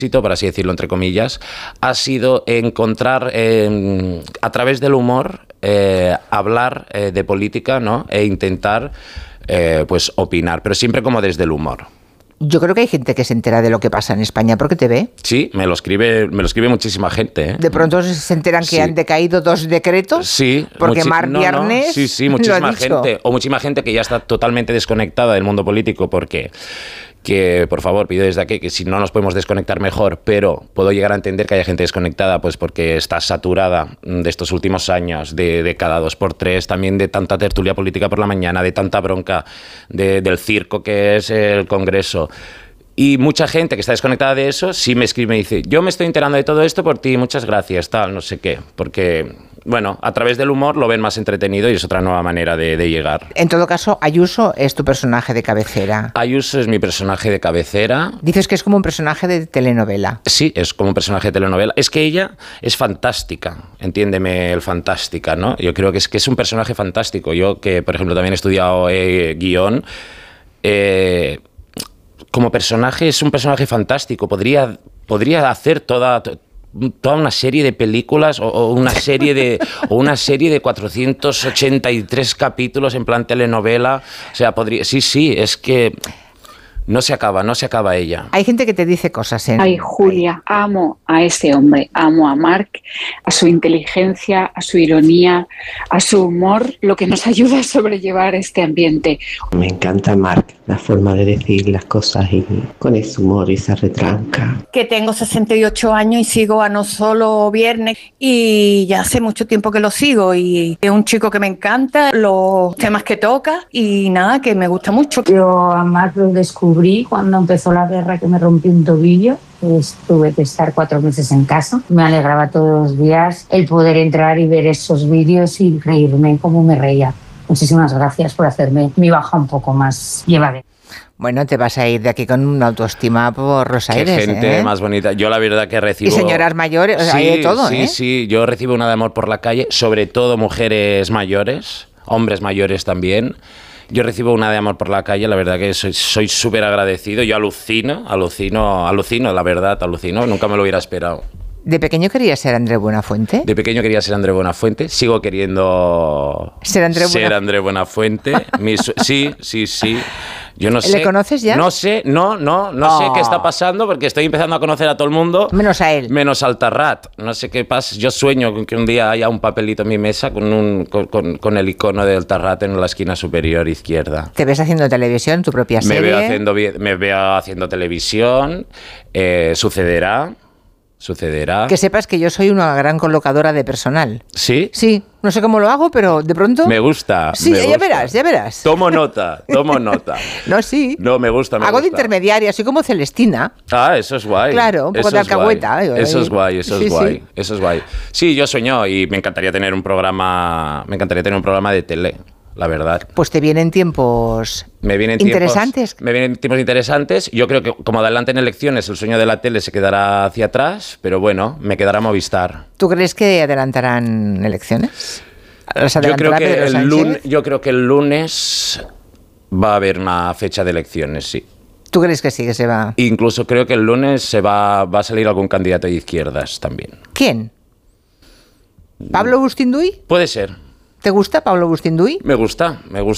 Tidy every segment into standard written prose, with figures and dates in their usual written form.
por así decirlo, entre comillas, ha sido encontrar, a través del humor, hablar de política, ¿no? E intentar, pues, opinar, pero siempre como desde el humor. Yo creo que hay gente que se entera de lo que pasa en España porque te ve. Sí, me lo escribe muchísima gente, ¿eh? De pronto se enteran que han decaído 2 decretos. Sí. Porque Mar Viernes. Sí, muchísima gente. O muchísima gente que ya está totalmente desconectada del mundo político porque... que por favor pido desde aquí que si no nos podemos desconectar mejor, pero puedo llegar a entender que haya gente desconectada pues porque está saturada de estos últimos años, de cada 2x3, también de tanta tertulia política por la mañana, de tanta bronca del circo que es el Congreso. Y mucha gente que está desconectada de eso sí me escribe y me dice, yo me estoy enterando de todo esto por ti, muchas gracias, tal, no sé qué, porque... Bueno, a través del humor lo ven más entretenido y es otra nueva manera de llegar. En todo caso, Ayuso es tu personaje de cabecera. Ayuso es mi personaje de cabecera. Dices que es como un personaje de telenovela. Sí, es como un personaje de telenovela. Es que ella es fantástica, entiéndeme el fantástica, ¿no? Yo creo que es un personaje fantástico. Yo que, por ejemplo, también he estudiado guión, como personaje es un personaje fantástico. Podría hacer toda una serie de películas o una serie de 483 capítulos en plan telenovela. O sea, podría... Sí, es que no se acaba ella. Hay gente que te dice cosas, ¿eh? Ay, Julia, amo a ese hombre, amo a Marc, a su inteligencia, a su ironía, a su humor, lo que nos ayuda a sobrellevar este ambiente. Me encanta Marc, la forma de decir las cosas y con ese humor y esa retranca. Que tengo 68 años y sigo a No Solo Viernes y ya hace mucho tiempo que lo sigo y es un chico que me encanta, los temas que toca y nada, que me gusta mucho. Yo a Marc lo descubrí cuando empezó la guerra, que me rompí un tobillo. Pues tuve que estar 4 meses en casa. Me alegraba todos los días el poder entrar y ver esos vídeos y reírme como me reía. Muchísimas gracias por hacerme mi baja un poco más llevadera. Bueno, te vas a ir de aquí con una autoestima por los aires. Qué gente más bonita. Yo la verdad que recibo... Y señoras mayores, o sea, hay de todo, ¿eh? Sí, yo recibo una de amor por la calle, sobre todo mujeres mayores, hombres mayores también. Yo recibo una de amor por la calle, la verdad que soy súper agradecido. Yo alucino, la verdad, alucino. Nunca me lo hubiera esperado. ¿De pequeño querías ser André Buenafuente? De pequeño quería ser André Buenafuente. Sigo queriendo ser André Buenafuente. Sí. Yo no sé. ¿Le conoces ya? No sé qué está pasando porque estoy empezando a conocer a todo el mundo. Menos a él. Menos al Tarrat. No sé qué pasa. Yo sueño con que un día haya un papelito en mi mesa con el icono del Tarrat en la esquina superior izquierda. ¿Te ves haciendo televisión, tu propia serie? Me veo haciendo televisión. Sucederá. Que sepas que yo soy una gran colocadora de personal. ¿Sí? Sí, no sé cómo lo hago, pero de pronto... Me gusta. Sí, ya verás. Tomo nota. No, sí. No, me gusta. Hago de intermediaria, así como Celestina. Ah, eso es guay. Claro, un poco de alcahueta. Eso es guay. Eso es guay. Sí, yo sueño y me encantaría tener un programa de tele. La verdad. Pues te vienen tiempos interesantes. Me vienen tiempos interesantes. Yo creo que como adelante en elecciones el sueño de la tele se quedará hacia atrás, pero bueno, me quedará Movistar. ¿Tú crees que adelantarán elecciones? Yo creo que el lunes va a haber una fecha de elecciones, sí. ¿Tú crees que sí, que se va? Incluso creo que el lunes va a salir algún candidato de izquierdas también. ¿Quién? ¿Pablo Bustinduy? Puede ser. ¿Te gusta Pablo Bustinduy? Me gusta.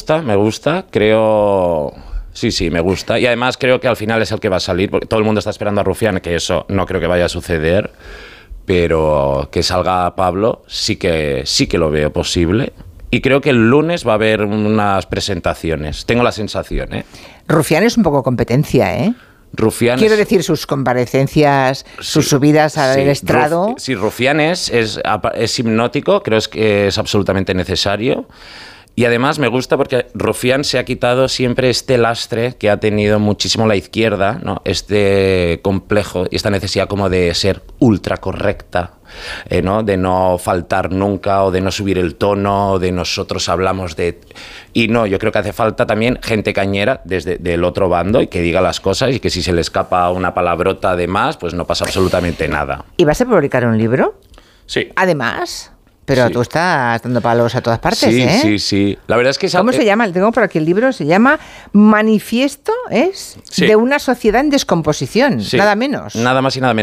Creo... Sí, me gusta. Y además creo que al final es el que va a salir, porque todo el mundo está esperando a Rufián, que eso no creo que vaya a suceder, pero que salga Pablo sí que lo veo posible. Y creo que el lunes va a haber unas presentaciones. Tengo la sensación, ¿eh? Rufián es un poco competencia, ¿eh? Rufián Quiero decir, sus comparecencias, sus subidas al estrado. Rufián es hipnótico, creo que es absolutamente necesario. Y además me gusta porque Rufián se ha quitado siempre este lastre que ha tenido muchísimo la izquierda, ¿no? Este complejo y esta necesidad como de ser ultra correcta, ¿no? De no faltar nunca o de no subir el tono, de nosotros hablamos de... Y no, yo creo que hace falta también gente cañera del otro bando y que diga las cosas y que si se le escapa una palabrota de más, pues no pasa absolutamente nada. ¿Y vas a publicar un libro? Sí. Además... Pero tú estás dando palos a todas partes, ¿eh? Sí. La verdad es que... ¿Cómo se llama? Tengo por aquí el libro, se llama Manifiesto, de una sociedad en descomposición, nada menos. Nada más y nada menos.